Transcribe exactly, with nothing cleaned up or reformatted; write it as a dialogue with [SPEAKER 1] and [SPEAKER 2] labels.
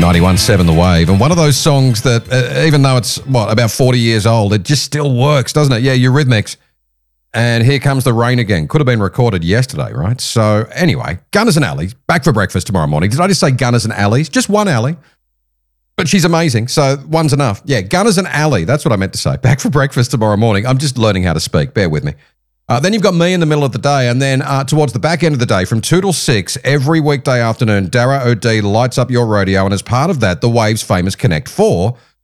[SPEAKER 1] ninety-one point seven The Wave. And one of those songs that, uh, even though it's, what, about forty years old, it just still works, doesn't it? Yeah, Eurythmics. And Here Comes the Rain Again. Could have been recorded yesterday, right? So anyway, Gunners and Alleys, back for breakfast tomorrow morning. Did I just say Gunners and Alleys? Just one alley. But she's amazing, so one's enough. Yeah, Gunners and Alley, that's what I meant to say. Back for breakfast tomorrow morning. I'm just learning how to speak. Bear with me. Uh, then you've got me in the middle of the day, and then uh, towards the back end of the day, from two till six, every weekday afternoon, Dara O'D lights up your radio, and as part of that, the Wave's famous Connect Four,